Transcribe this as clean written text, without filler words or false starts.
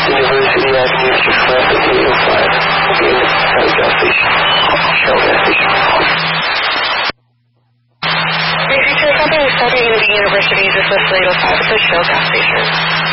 University Avenue, just left at 805. Okay, gas station. Shell gas station. If you check out the study in the university, just left at 805 at the Shell gas station.